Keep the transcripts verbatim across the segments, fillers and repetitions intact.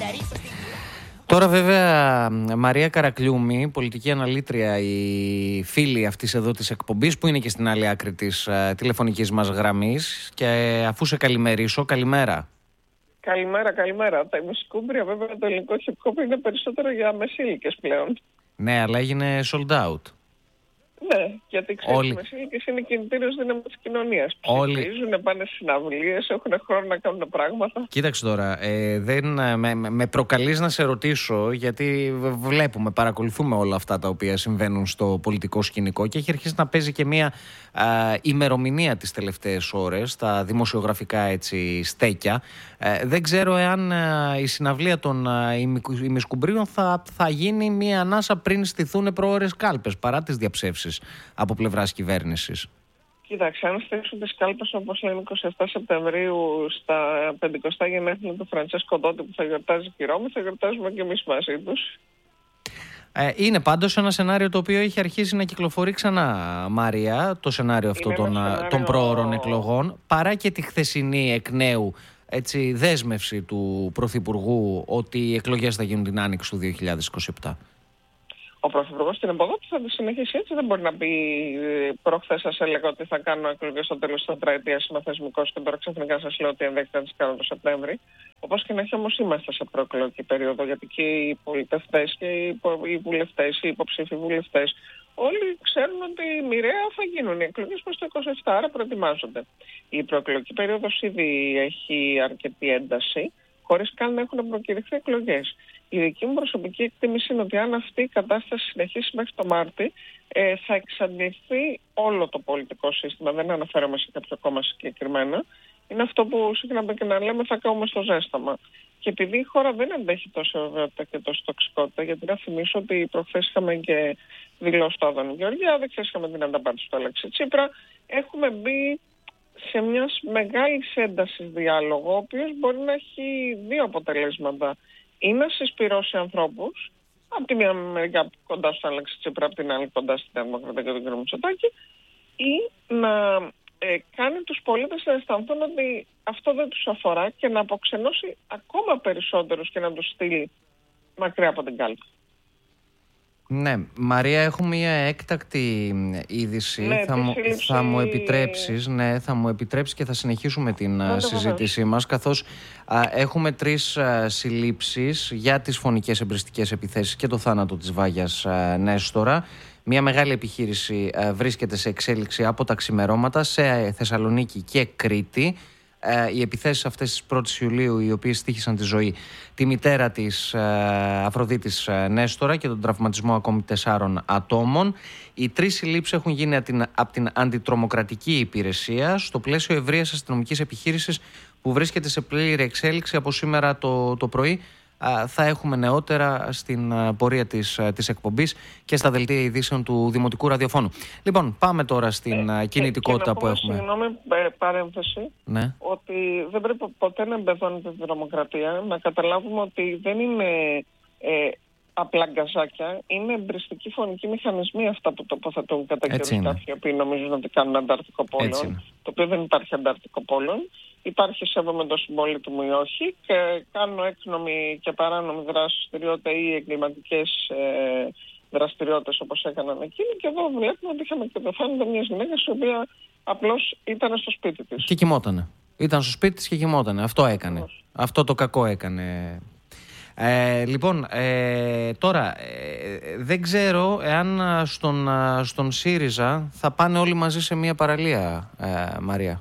Τώρα βέβαια Μαρία Καρακλιούμη, πολιτική αναλήτρια, η φίλη αυτής εδώ της εκπομπής, που είναι και στην άλλη άκρη της uh, τηλεφωνικής μας γραμμής, και αφού σε καλημερίσω, καλημέρα. Καλημέρα, καλημέρα. Τα ημισυκούμπρια βέβαια το ελληνικό hip hop είναι περισσότερο για μεσήλικες πλέον. Ναι, αλλά έγινε sold out. Ναι, γιατί ξέρεις, Όλοι... οι μεσήλικες είναι κινητήριος δύναμη της κοινωνίας. Όλοι... Ψηφίζουν, πάνε στις συναυλίες, έχουν χρόνο να κάνουν πράγματα. Κοίταξε τώρα, ε, δεν, με, με προκαλείς να σε ρωτήσω, γιατί βλέπουμε, παρακολουθούμε όλα αυτά τα οποία συμβαίνουν στο πολιτικό σκηνικό και έχει αρχίσει να παίζει και μια α, ημερομηνία τις τελευταίες ώρες, τα δημοσιογραφικά έτσι στέκια. Ε, δεν ξέρω εάν α, η συναυλία των ημισκουμπρίων θα, θα γίνει μια ανάσα πριν στηθούν προώρες κάλπες, παρά τις διαψεύσεις από πλευράς κυβέρνησης. Κοίταξε, αν στήσουν τις κάλπες όπως λένε εικοστή εβδόμη Σεπτεμβρίου στα πεντηκοστά γενέθλια του Φραντσέσκο Τότι που θα γιορτάζει η Ρώμη, θα γιορτάζουμε και εμείς μαζί τους. Ε, είναι πάντως ένα σενάριο το οποίο έχει αρχίσει να κυκλοφορεί ξανά, Μαρία, το σενάριο αυτό των, σενάριο... των προώρων εκλογών, παρά και τη χθεσινή εκ νέου έτσι, δέσμευση του Πρωθυπουργού ότι οι εκλογές θα γίνουν την άνοιξη του δύο χιλιάδες είκοσι επτά. Ο Πρωθυπουργός στην εποχή θα τη συνεχίσει έτσι. Δεν μπορεί να πει προχθές σας έλεγα ότι θα κάνω εκλογές στο τέλος της τετραετίας, είμαι θεσμικός και τώρα ξαφνικά σας λέω ότι ενδέχεται να τις κάνω το Σεπτέμβρη. Όπως και να έχει, όμως είμαστε σε προεκλογική περίοδο, γιατί και οι πολιτευτές και οι βουλευτές, οι υποψήφοι βουλευτές, όλοι ξέρουν ότι μοιραία θα γίνουν οι εκλογές προς το είκοσι επτά, άρα προετοιμάζονται. Η προεκλογική περίοδος ήδη έχει αρκετή ένταση, χωρίς καν να έχουν προκηρυχθεί εκλογές. Η δική μου προσωπική εκτίμηση είναι ότι αν αυτή η κατάσταση συνεχίσει μέχρι το Μάρτι, ε, θα εξαντληθεί όλο το πολιτικό σύστημα. Δεν αναφέρομαι σε κάποιο κόμμα συγκεκριμένα. Είναι αυτό που συχνά και να λέμε θα κάνουμε στο ζέσταμα. Και επειδή η χώρα δεν αντέχει τόσο βεβαιότητα και τόσο τοξικότητα, γιατί να θυμίσω ότι προχθές είχαμε και δηλώσει το Άδωνη Γεωργιάδη, χθες είχαμε την ανταπάτηση του Αλέξη Τσίπρα, έχουμε μπει σε μια μεγάλη ένταση διάλογο, ο οποίος μπορεί να έχει δύο αποτελέσματα. Ή να συσπυρώσει ανθρώπους, από τη μία μεριά κοντά στον Αλέξη Τσίπρα, από την άλλη κοντά στην Δημοκρατία και τον κ. Μητσοτάκη, ή να ε, κάνει τους πολίτες να αισθανθούν ότι αυτό δεν τους αφορά και να αποξενώσει ακόμα περισσότερους και να τους στείλει μακριά από την κάλπη. Ναι, Μαρία, έχω μια έκτακτη είδηση. Ναι, θα, μου, σύλληψη... θα μου επιτρέψεις, ναι, θα μου επιτρέψεις και θα συνεχίσουμε την ναι, συζήτησή ναι. μας, καθώς α, έχουμε τρεις α, συλλήψεις για τις φωνικές εμπριστικές επιθέσεις και το θάνατο της Βάγιας α, Νέστορα. Μια μεγάλη επιχείρηση α, βρίσκεται σε εξέλιξη από τα ξημερώματα σε Θεσσαλονίκη και Κρήτη. Οι επιθέσεις αυτές της πρώτης Ιουλίου, οι οποίες στοίχησαν τη ζωή τη μητέρα της Αφροδίτης Νέστορα και τον τραυματισμό ακόμη τεσσάρων ατόμων. Οι τρεις συλλήψεις έχουν γίνει από την Αντιτρομοκρατική Υπηρεσία στο πλαίσιο ευρείας αστυνομικής επιχείρησης που βρίσκεται σε πλήρη εξέλιξη από σήμερα το, το πρωί. Θα έχουμε νεότερα στην πορεία της, της εκπομπής και στα δελτία ειδήσεων του Δημοτικού Ραδιοφώνου. Λοιπόν, πάμε τώρα στην ε, κινητικότητα ε, που έχουμε. Συγγνώμη, παρένθεση, ναι. ότι δεν πρέπει ποτέ να εμπεδώνεται τη δημοκρατία, να καταλάβουμε ότι δεν είναι ε, απλά γκαζάκια, είναι εμπριστικοί φωνικοί μηχανισμοί αυτά που τοποθετούν κατά καιρούς κάποιοι οποίοι νομίζουν ότι κάνουν αντάρτικο πόλον, το οποίο δεν υπάρχει αντάρτικο πόλον. Υπάρχει σέβομαι το συμπολίτη μου ή όχι και κάνω έκνομη και παράνομη δραστηριότητα ή εγκληματικές ε, δραστηριότητες όπως έκαναν εκείνοι και εδώ βλέπουμε ότι είχαμε και το θάνατο μιας γυναίκας η οποία απλώς ήταν στο σπίτι της. Και κοιμότανε. Ήταν στο σπίτι της και κοιμότανε. Αυτό έκανε. Πώς. Αυτό το κακό έκανε. Ε, λοιπόν, ε, τώρα ε, δεν ξέρω εάν στον, στον ΣΥΡΙΖΑ θα πάνε όλοι μαζί σε μια παραλία, ε, Μαρία.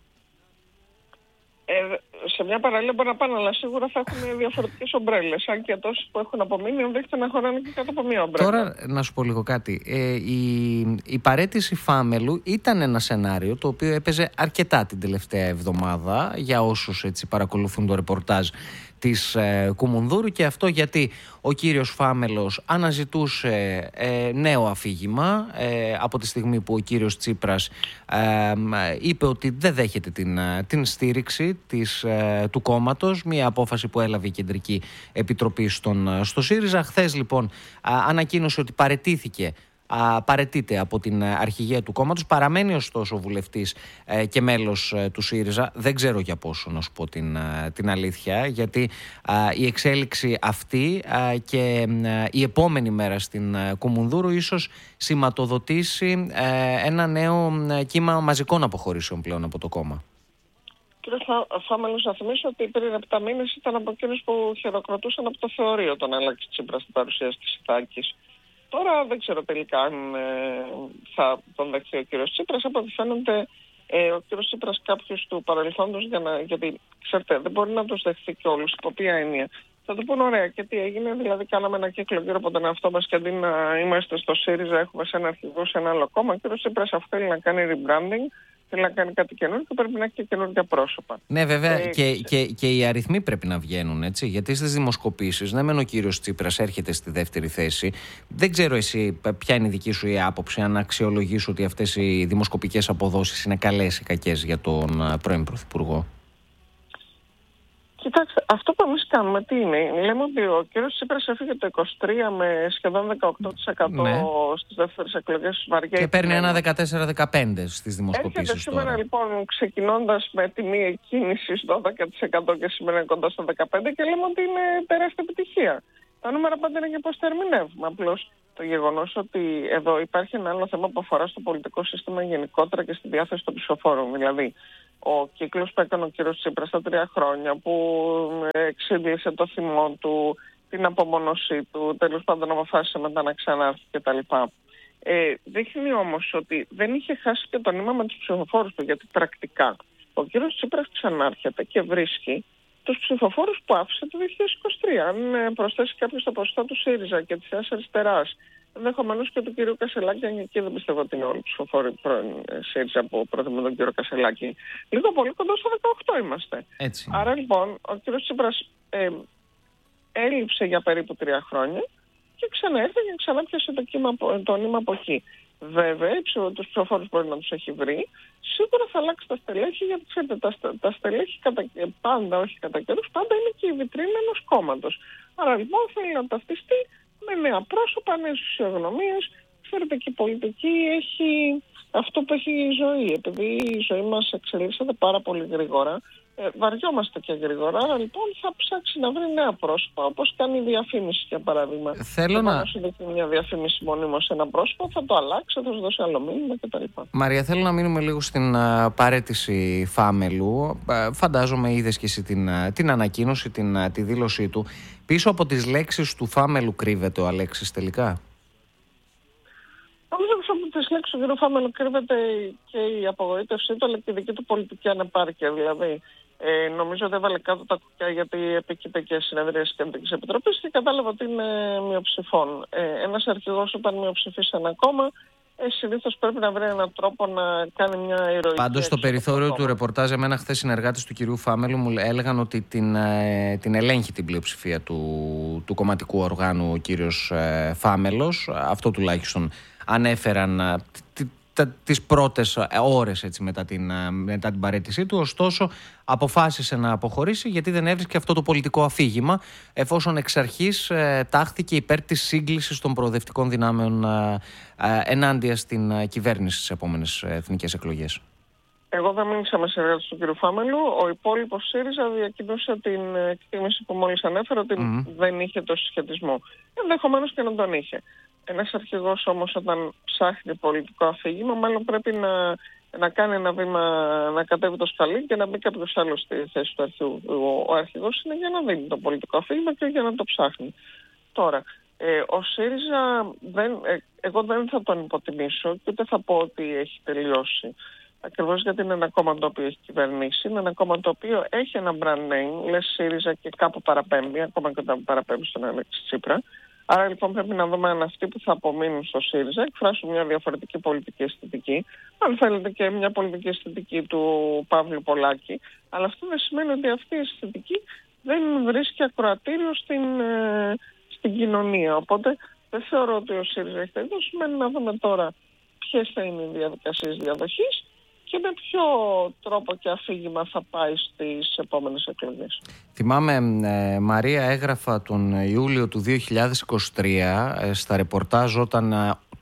Ε, σε μια παραλία μπορεί να πάνε, αλλά σίγουρα θα έχουν διαφορετικές ομπρέλες. Αν και τόσοι που έχουν απομείνει, ενδέχεται να χωράνε και κάτω από μια ομπρέλα. Τώρα, να σου πω λίγο κάτι. Ε, η, η παραίτηση Φάμελου ήταν ένα σενάριο το οποίο έπαιζε αρκετά την τελευταία εβδομάδα για όσους έτσι παρακολουθούν το ρεπορτάζ της ε, Κουμουνδούρου, και αυτό γιατί ο κύριος Φάμελος αναζητούσε ε, νέο αφήγημα ε, από τη στιγμή που ο κύριος Τσίπρας ε, είπε ότι δεν δέχεται την, την στήριξη της, ε, του κόμματος, μια απόφαση που έλαβε η Κεντρική Επιτροπή στον, στο ΣΥΡΙΖΑ. Χθες λοιπόν α, ανακοίνωσε ότι παραιτήθηκε α, παραιτείται από την αρχηγία του κόμματος. Παραμένει ωστόσο βουλευτής ε, και μέλος ε, του ΣΥΡΙΖΑ. Δεν ξέρω για πόσο, να σου πω την, ε, την αλήθεια, γιατί ε, η εξέλιξη αυτή ε, και ε, η επόμενη μέρα στην ε, Κουμουνδούρου ίσως σηματοδοτήσει ε, ένα νέο ε, κύμα μαζικών αποχωρήσεων πλέον από το κόμμα. Κύριε Φάμελος, να θυμίσω ότι πριν επτά μήνες ήταν από εκείνους που χειροκροτούσαν από το θεωρείο όταν άλλαξε Τσίπρα στην παρουσίαση της Ιθάκης. Τώρα δεν ξέρω τελικά αν ε, θα τον δεχθεί ο κύριος Τσίπρας. Από ό,τι φαίνεται ε, ο κύριος Τσίπρας κάποιους του παρελθόντος, για να, γιατί ξέρετε δεν μπορεί να τους δεχθεί και όλους. Υπό ποια έννοια? Θα του πούνε ωραία και τι έγινε, δηλαδή κάναμε ένα κύκλο γύρω από τον εαυτό μας και αντί να είμαστε στο ΣΥΡΙΖΑ έχουμε σε ένα αρχηγό σε ένα άλλο κόμμα. Ο κύριος Τσίπρας αυτό θέλει να κάνει rebranding. Θέλει να κάνει κάτι καινούργιο και πρέπει να έχει και καινούργια πρόσωπα. Ναι, βέβαια, ε, και, και, και οι αριθμοί πρέπει να βγαίνουν, έτσι. Γιατί στις δημοσκοπήσεις, ναι, μεν ο κύριος Τσίπρας έρχεται στη δεύτερη θέση. Δεν ξέρω εσύ ποια είναι η δική σου η άποψη, αν αξιολογήσω ότι αυτές οι δημοσκοπικές αποδόσεις είναι καλές ή κακές για τον πρώην Πρωθυπουργό. Κοιτάξτε, αυτό που εμείς κάνουμε τι είναι? Λέμε ότι ο κύριος Τσίπρας έφυγε το είκοσι τρία με σχεδόν δεκαοκτώ τοις εκατό ναι. στις δεύτερες εκλογές βαριά. Και παίρνει ένα δεκατέσσερα δεκαπέντε στις δημοσκοπήσεις. Έρχεται σήμερα τώρα, λοιπόν, ξεκινώντας με τιμή εκκίνησης δώδεκα τοις εκατό και σήμερα είναι κοντά στο δεκαπέντε τοις εκατό και λέμε ότι είναι τεράστια επιτυχία. Τα νούμερα πάντα είναι και πώς τα ερμηνεύουμε. Απλώς το γεγονός ότι εδώ υπάρχει ένα άλλο θέμα που αφορά στο πολιτικό σύστημα γενικότερα και στη διάθεση των ψηφοφόρων. Δηλαδή, ο κύκλος που έκανε ο κύριος Τσίπρας στα τρία χρόνια, που εξήλυσε το θυμό του, την απομόνωσή του, τέλος πάντων αποφάσισε μετά να ξανάρθει κτλ. Ε, δείχνει όμως ότι δεν είχε χάσει και το νήμα με τους ψηφοφόρους του, γιατί πρακτικά ο κύριος Τσίπρας ξανάρχεται και βρίσκει τους ψηφοφόρους που άφησε το δύο χιλιάδες είκοσι τρία. Αν προσθέσει κάποιος τα ποσοστά του ΣΥΡΙΖΑ και της Νέας Αριστεράς, ενδεχομένως και του κυρίου Κασελάκη, αν και εκεί δεν πιστεύω ότι είναι όλοι οι ψηφοφόροι πρώην ΣΥΡΙΖΑ που προτιμούν τον κύριο Κασελάκη. Λίγο πολύ κοντά στο δεκαοκτώ είμαστε. Έτσι. Άρα λοιπόν ο κύριος Τσίπρας ε, έλειψε για περίπου τρία χρόνια και ξαναέρθε και ξανά πιάσε το, κύμα, το νήμα από εκεί. Βέβαια, τους ψηφοφόρους μπορεί να τους έχει βρει. Σίγουρα θα αλλάξει τα στελέχη, γιατί ξέρετε, τα, τα στελέχη κατά, πάντα, όχι κατά καιρούς, πάντα είναι και η βιτρίνα ενός κόμματος. Άρα λοιπόν θέλει να ταυτιστεί με νέα πρόσωπα, νέες φυσιογνωμίες. Ξέρετε, και η πολιτική έχει αυτό που έχει η ζωή. Επειδή η ζωή μας εξελίσσεται πάρα πολύ γρήγορα, ε, βαριόμαστε και γρήγορα. Άρα λοιπόν θα ψάξει να βρει νέα πρόσωπα, όπως κάνει η διαφήμιση, για παράδειγμα. Θέλω να. Αν σου δείχνει μια διαφήμιση μονίμως σε ένα πρόσωπο, θα το αλλάξει, θα σου δώσει άλλο μήνυμα κτλ. Μαρία, θέλω να μείνουμε λίγο στην uh, παραίτηση Φάμελου. Uh, φαντάζομαι είδες και εσύ την, uh, την ανακοίνωση, την, uh, τη δήλωσή του. Πίσω από τις λέξεις του Φάμελου κρύβεται ο Αλέξης τελικά? Νομίζω ότι από τις λέξεις του κ. Φάμελου κρύβεται και η απογοήτευσή του, αλλά και η δική του πολιτική ανεπάρκεια. Δηλαδή, ε, νομίζω ότι έβαλε κάτω τα κουκιά, γιατί επίκειται και συνεδρίες της Κεντρικής Επιτροπής και κατάλαβε ότι είναι μειοψηφών. Ε, ένας αρχηγός, όταν μειοψηφεί σε ένα κόμμα, ε, συνήθως πρέπει να βρει έναν τρόπο να κάνει μια ηρωική. Πάντως, στο περιθώριο του ρεπορτάζ, εμένα χθες συνεργάτες του κυρίου Φάμελου μου έλεγαν ότι την, ε, την ελέγχει την πλειοψηφία του, του κομματικού οργάνου ο κύριος ε, Φάμελος. Αυτό τουλάχιστον ανέφεραν τις πρώτες ώρες, έτσι, μετά, την, μετά την παραίτησή του. Ωστόσο αποφάσισε να αποχωρήσει, γιατί δεν έβρισκε αυτό το πολιτικό αφήγημα, εφόσον εξ αρχής ε, τάχθηκε υπέρ της σύγκλησης των προοδευτικών δυνάμεων ε, ε, ενάντια στην ε, κυβέρνηση στις επόμενες εθνικές εκλογές. Εγώ δεν μίλησα με συνεργάτες του κ. Φάμελου. Ο υπόλοιπος ΣΥΡΙΖΑ διακοινούσε την εκτίμηση που μόλις ανέφερα, ότι mm. δεν είχε το συσχετισμό. Ενδεχομένως και να τον είχε. Ένας αρχηγός όμως, όταν ψάχνει πολιτικό αφήγημα, μάλλον πρέπει να, να κάνει ένα βήμα, να κατέβει το σκαλί και να μπει κάποιος άλλος στη θέση του αρχηγού. Ο, ο αρχηγός είναι για να δίνει το πολιτικό αφήγημα και για να το ψάχνει. Τώρα, ε, ο ΣΥΡΙΖΑ, δεν, ε, εγώ δεν θα τον υποτιμήσω και ούτε θα πω ότι έχει τελειώσει. Ακριβώς γιατί είναι ένα κόμμα το οποίο έχει κυβερνήσει, είναι ένα κόμμα το οποίο έχει ένα brand name, λες ΣΥΡΙΖΑ και κάπου παραπέμπει, ακόμα και όταν παραπέμπει στον Αλέξη Τσίπρα. Άρα λοιπόν πρέπει να δούμε αν αυτοί που θα απομείνουν στο ΣΥΡΙΖΑ εκφράσουν μια διαφορετική πολιτική αισθητική, αν θέλετε και μια πολιτική αισθητική του Παύλου Πολάκη, αλλά αυτό δεν σημαίνει ότι αυτή η αισθητική δεν βρίσκει ακροατήριο στην, ε, στην κοινωνία. Οπότε δεν θεωρώ ότι ο ΣΥΡΙΖΑ έχει τελειώσει, σημαίνει να δούμε τώρα ποιες θα είναι οι διαδικασίες διαδοχής και με ποιο τρόπο και αφήγημα θα πάει στις επόμενες εκλογές. Θυμάμαι, ε, Μαρία, έγραφα τον Ιούλιο του δύο χιλιάδες είκοσι τρία ε, στα ρεπορτάζ, όταν ε,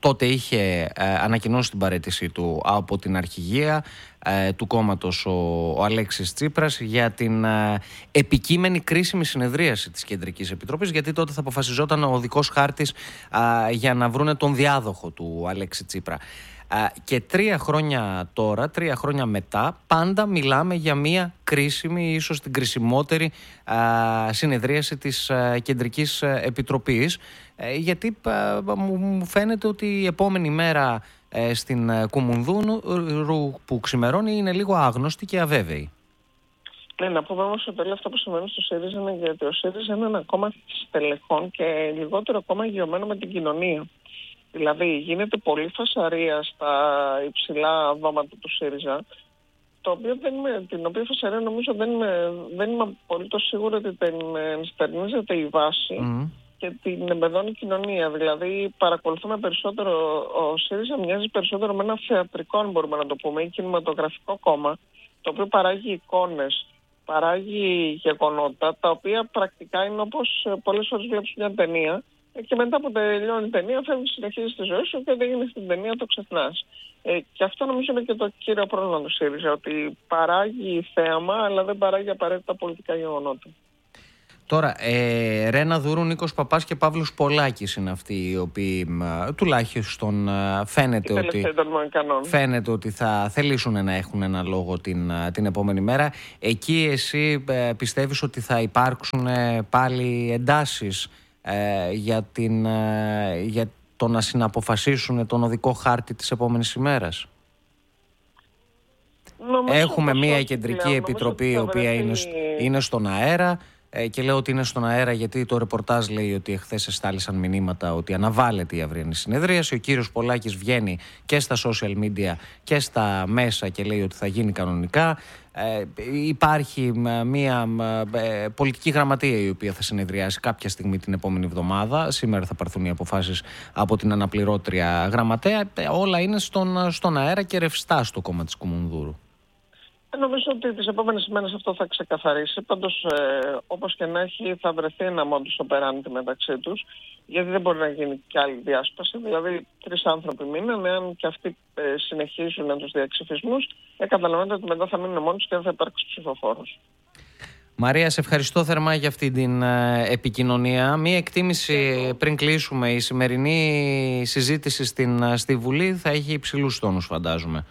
τότε είχε ε, ανακοινώσει την παραίτησή του από την αρχηγία ε, του κόμματος ο, ο Αλέξης Τσίπρας για την ε, επικείμενη κρίσιμη συνεδρίαση της Κεντρικής Επιτροπής, γιατί τότε θα αποφασιζόταν ο οδικός χάρτης ε, για να βρούνε τον διάδοχο του Αλέξη Τσίπρα. Και τρία χρόνια τώρα, τρία χρόνια μετά, πάντα μιλάμε για μια κρίσιμη, ίσως την κρισιμότερη συνεδρίαση της Κεντρικής Επιτροπής, γιατί μου φαίνεται ότι η επόμενη μέρα στην Κουμουνδούρου που ξημερώνει είναι λίγο άγνωστη και αβέβαιη. Ναι, να πούμε όμως ότι όλα αυτά που συμβαίνουν στο ΣΥΡΙΖΑ είναι γιατί ο ΣΥΡΙΖΑ είναι ένα κόμμα στελεχών και λιγότερο κόμμα γεωμένο με την κοινωνία. Δηλαδή γίνεται πολύ φασαρία στα υψηλά δώματα του ΣΥΡΙΖΑ, το οποίο δεν είμαι, την οποία φασαρία νομίζω δεν είμαι, δεν είμαι απολύτως σίγουρη ότι την ενστερνίζεται η βάση mm. και την εμπεδώνει η κοινωνία. Δηλαδή παρακολουθούμε περισσότερο, ο ΣΥΡΙΖΑ μοιάζει περισσότερο με ένα θεατρικό, αν μπορούμε να το πούμε, ή κινηματογραφικό κόμμα, το οποίο παράγει εικόνες, παράγει γεγονότα, τα οποία πρακτικά είναι όπως πολλές φορές βλέπεις μια ταινία, και μετά που τελειώνει η ταινία φεύγει, συνεχίζει τη ζωή σου και δεν γίνει στην ταινία, το ξεχνάς. Ε, και αυτό νομίζω είναι και το κύριο πρόβλημα του ΣΥΡΙΖΑ, ότι παράγει θέαμα αλλά δεν παράγει απαραίτητα πολιτικά γεγονότα. Τώρα, ε, Ρένα Δούρου, Νίκος Παπάς και Παύλος Πολάκης είναι αυτοί οι οποίοι α, τουλάχιστον α, φαίνεται, ότι, φαίνεται ότι θα θελήσουν να έχουν ένα λόγο την, α, την επόμενη μέρα. Εκεί εσύ ε, πιστεύεις ότι θα υπάρξουν ε, πάλι εντάσεις Ε, για, την, ε, για το να συναποφασίσουν τον οδικό χάρτη της επόμενης ημέρας? Νομίζω Έχουμε μία κεντρική πλέον, επιτροπή η οποία βρεθεί... είναι, είναι στον αέρα ε, και λέω ότι είναι στον αέρα γιατί το ρεπορτάζ λέει ότι εχθές εστάλησαν μηνύματα ότι αναβάλλεται η αυριανή συνεδρίαση. Ο κύριος Πολάκης βγαίνει και στα social media και στα μέσα και λέει ότι θα γίνει κανονικά. Ε, υπάρχει μια ε, πολιτική γραμματεία η οποία θα συνεδριάσει κάποια στιγμή την επόμενη εβδομάδα. Σήμερα θα πάρθουν οι αποφάσεις από την αναπληρώτρια γραμματέα. Ε, όλα είναι στον, στον αέρα και ρευστά στο κόμμα της Κουμουνδούρου. Νομίζω ότι τις επόμενες ημέρες αυτό θα ξεκαθαρίσει. Πάντως, ε, όπως και να έχει, θα βρεθεί ένα modus operandi μεταξύ τους, γιατί δεν μπορεί να γίνει κι άλλη διάσπαση. Δηλαδή, τρεις άνθρωποι μείνανε, αν και αυτοί ε, συνεχίζουν τους διαξυφισμούς, ε, καταλαβαίνετε ότι μετά θα μείνουν μόνοι τους και δεν θα υπάρξει ψηφοφόρος. Μαρία, σε ευχαριστώ θερμά για αυτή την ε, επικοινωνία. Μία εκτίμηση yeah. πριν κλείσουμε. Η σημερινή συζήτηση στην, στη Βουλή θα έχει υψηλούς τόνους, φαντάζομαι.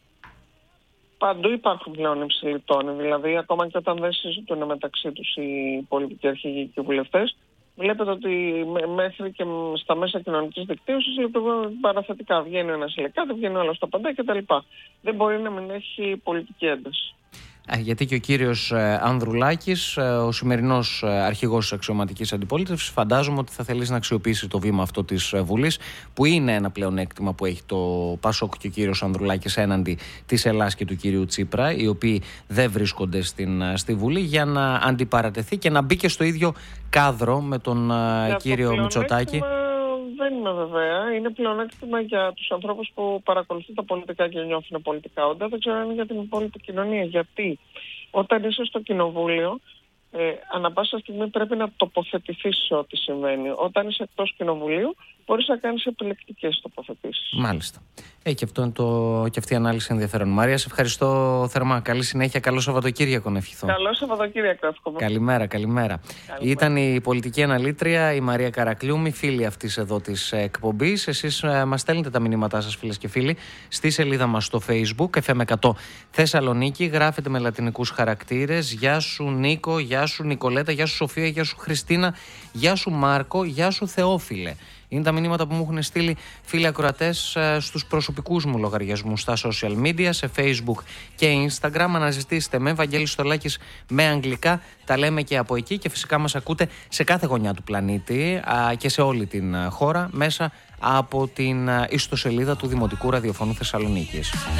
Παντού υπάρχουν πλέον υψηλοί τόνοι, δηλαδή ακόμα και όταν δεν συζητούν μεταξύ τους οι πολιτικοί αρχηγοί και οι βουλευτές, βλέπετε ότι μέχρι και στα μέσα κοινωνικής δικτύωσης λειτουργούν παραθετικά. Βγαίνει ο ένας ηλεκάται, βγαίνει ο άλλος στα παντά κτλ. Δεν μπορεί να μην έχει πολιτική ένταση. Γιατί και ο κύριος Ανδρουλάκης, ο σημερινός αρχηγός της αξιωματικής αντιπολίτευσης, φαντάζομαι ότι θα θελήσει να αξιοποιήσει το βήμα αυτό της Βουλής, που είναι ένα πλεονέκτημα που έχει το Πασόκ και ο κύριος Ανδρουλάκης έναντι της Ελλάς και του κύριου Τσίπρα, οι οποίοι δεν βρίσκονται στην, στη Βουλή, για να αντιπαρατεθεί και να μπει και στο ίδιο κάδρο με τον για κύριο Μητσοτάκη. Δεν είμαι βεβαία. Είναι πλεονέκτημα για τους ανθρώπους που παρακολουθούν τα πολιτικά και νιώθουν πολιτικά όντα. Δεν ξέρω αν είναι για την υπόλοιπη κοινωνία. Γιατί όταν είσαι στο κοινοβούλιο, ε, ανά πάσα στιγμή πρέπει να τοποθετηθείς σε ό,τι συμβαίνει. Όταν είσαι εκτός κοινοβουλίου, μπορείς να κάνεις επιλεκτικές τοποθετήσεις. Μάλιστα. Ε, και, αυτό είναι το, και αυτή η ανάλυση ενδιαφέρον. Μαρία, σε ευχαριστώ θερμά. Καλή συνέχεια. Καλό Σαββατοκύριακο να ευχηθώ. Καλό Σαββατοκύριακο, εύχομαι. Καλημέρα, καλημέρα. καλημέρα. Ήταν η πολιτική αναλύτρια, η Μαρία Καρακλιούμη, φίλη αυτής εδώ της εκπομπής. Εσείς ε, μας στέλνετε τα μηνύματά σας, φίλες και φίλοι, στη σελίδα μας στο Facebook, εφ εμ εκατό Θεσσαλονίκη. Γράφετε με λατινικούς χαρακτήρες. Γεια σου Νίκο, γεια σου Νικολέτα, γεια σου Σοφία, γεια σου Χριστίνα, γεια σου Μάρκο, γεια σου Θεόφιλε. Είναι τα μηνύματα που μου έχουν στείλει φίλοι ακροατές στους προσωπικούς μου λογαριασμούς στα social media, σε Facebook και Instagram. Αναζητήστε με Βαγγέλης Στολάκης με αγγλικά. Τα λέμε και από εκεί και φυσικά μας ακούτε σε κάθε γωνιά του πλανήτη και σε όλη την χώρα μέσα από την ιστοσελίδα του Δημοτικού Ραδιοφώνου Θεσσαλονίκης.